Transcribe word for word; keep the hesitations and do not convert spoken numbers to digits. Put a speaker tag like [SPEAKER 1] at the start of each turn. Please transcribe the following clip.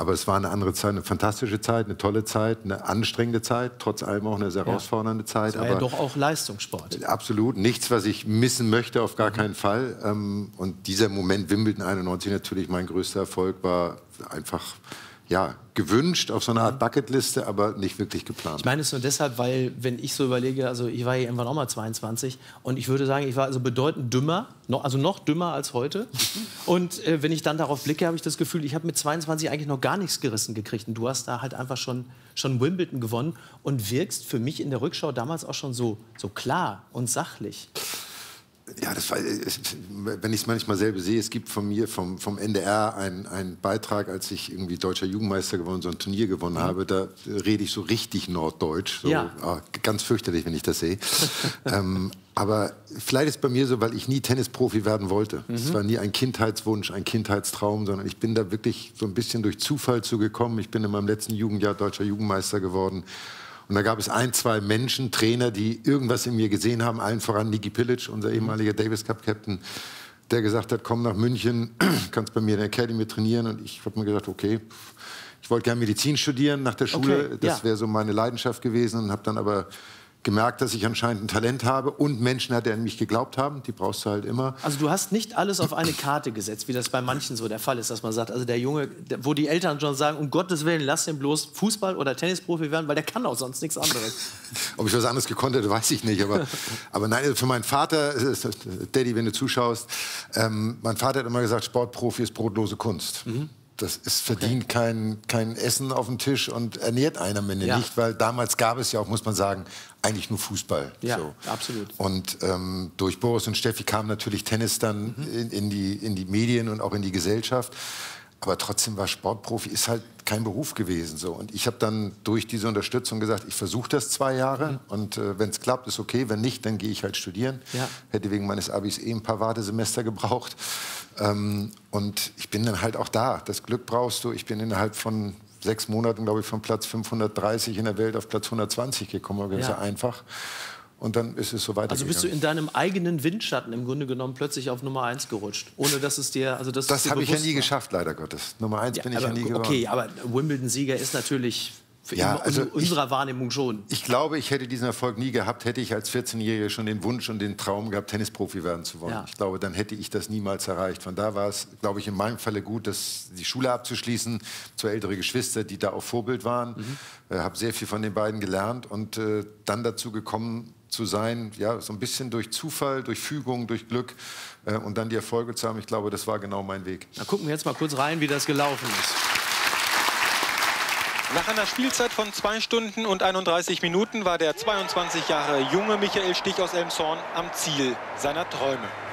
[SPEAKER 1] aber es war eine andere Zeit, eine fantastische Zeit, eine tolle Zeit, eine anstrengende Zeit, trotz allem auch eine sehr herausfordernde Zeit.
[SPEAKER 2] Das war
[SPEAKER 1] aber
[SPEAKER 2] ja doch auch Leistungssport.
[SPEAKER 1] Absolut, nichts, was ich missen möchte, auf gar mhm. keinen Fall. Und dieser Moment Wimbledon einundneunzig, natürlich mein größter Erfolg, war einfach ja, gewünscht auf so einer Art Bucketliste, aber nicht wirklich geplant.
[SPEAKER 2] Ich meine es nur deshalb, weil, wenn ich so überlege, also ich war ja irgendwann auch mal zweiundzwanzig und ich würde sagen, ich war also bedeutend dümmer, noch, also noch dümmer als heute. Und äh, wenn ich dann darauf blicke, habe ich das Gefühl, ich habe mit zweiundzwanzig eigentlich noch gar nichts gerissen gekriegt. Und du hast da halt einfach schon, schon Wimbledon gewonnen und wirkst für mich in der Rückschau damals auch schon so, so klar und sachlich.
[SPEAKER 1] Ja, das war, wenn ich es manchmal selber sehe, es gibt von mir, vom, vom N D R, einen, einen Beitrag, als ich irgendwie deutscher Jugendmeister gewonnen, so ein Turnier gewonnen mhm. habe, da rede ich so richtig norddeutsch. So,
[SPEAKER 2] ja.
[SPEAKER 1] oh, ganz fürchterlich, wenn ich das sehe. ähm, aber vielleicht ist es bei mir so, weil ich nie Tennisprofi werden wollte. Es mhm. war nie ein Kindheitswunsch, ein Kindheitstraum, sondern ich bin da wirklich so ein bisschen durch Zufall zugekommen. Ich bin in meinem letzten Jugendjahr deutscher Jugendmeister geworden. Und da gab es ein, zwei Menschen, Trainer, die irgendwas in mir gesehen haben, allen voran Niki Pilic, unser ehemaliger Davis Cup Captain, der gesagt hat, komm nach München, kannst bei mir in der Academy trainieren. Und ich habe mir gedacht, okay, ich wollte gerne Medizin studieren nach der Schule, okay, das ja. wäre so meine Leidenschaft gewesen, und habe dann aber gemerkt, dass ich anscheinend ein Talent habe und Menschen hatte, die an mich geglaubt haben. Die brauchst du halt immer.
[SPEAKER 2] Also du hast nicht alles auf eine Karte gesetzt, wie das bei manchen so der Fall ist, dass man sagt, also der Junge, der, wo die Eltern schon sagen, um Gottes Willen, lass den bloß Fußball- oder Tennisprofi werden, weil der kann auch sonst nichts anderes.
[SPEAKER 1] Ob ich was anderes gekonnt hätte, weiß ich nicht. Aber, aber nein, also für meinen Vater, Daddy, wenn du zuschaust, ähm, mein Vater hat immer gesagt, Sportprofi ist brotlose Kunst. Mhm. Das ist, verdient okay. kein, kein Essen auf dem Tisch und ernährt einen am Ende ja. nicht, weil damals gab es ja auch, muss man sagen, eigentlich nur Fußball.
[SPEAKER 2] Ja,
[SPEAKER 1] so.
[SPEAKER 2] absolut.
[SPEAKER 1] Und ähm, durch Boris und Steffi kam natürlich Tennis dann mhm. in, in, die, in die Medien und auch in die Gesellschaft. Aber trotzdem war Sportprofi, ist halt kein Beruf gewesen. So. Und ich habe dann durch diese Unterstützung gesagt, ich versuche das zwei Jahre. Mhm. Und äh, wenn es klappt, ist okay. Wenn nicht, dann gehe ich halt studieren. Ja. Hätte wegen meines Abis eh ein paar Wartesemester gebraucht. Ähm, und ich bin dann halt auch da. Das Glück brauchst du. Ich bin innerhalb von sechs Monaten, glaube ich, von Platz fünfhundertdreißig in der Welt auf Platz hundertzwanzig gekommen. Ganz ja. einfach. Und dann ist es so weitergegangen.
[SPEAKER 2] Also bist du in deinem eigenen Windschatten im Grunde genommen plötzlich auf Nummer eins gerutscht, ohne dass es dir, also dass
[SPEAKER 1] das
[SPEAKER 2] es dir
[SPEAKER 1] habe ich ja nie
[SPEAKER 2] war.
[SPEAKER 1] geschafft, leider Gottes. Nummer eins ja, bin ich
[SPEAKER 2] aber,
[SPEAKER 1] ja nie geworden.
[SPEAKER 2] Okay, aber Wimbledon-Sieger ist natürlich für
[SPEAKER 1] ja, also
[SPEAKER 2] unserer
[SPEAKER 1] ich,
[SPEAKER 2] Wahrnehmung schon.
[SPEAKER 1] Ich glaube, ich hätte diesen Erfolg nie gehabt, hätte ich als vierzehnjähriger schon den Wunsch und den Traum gehabt, Tennisprofi werden zu wollen. Ja. Ich glaube, dann hätte ich das niemals erreicht. Von da war es, glaube ich, in meinem Falle gut, dass die Schule abzuschließen, zwei ältere Geschwister, die da auch Vorbild waren. Ich mhm. äh, habe sehr viel von den beiden gelernt und äh, dann dazu gekommen zu sein, ja, so ein bisschen durch Zufall, durch Fügung, durch Glück äh, und dann die Erfolge zu haben. Ich glaube, das war genau mein Weg.
[SPEAKER 2] Da gucken wir jetzt mal kurz rein, wie das gelaufen ist.
[SPEAKER 3] Nach einer Spielzeit von zwei Stunden und einunddreißig Minuten war der zweiundzwanzig Jahre junge Michael Stich aus Elmshorn am Ziel seiner Träume.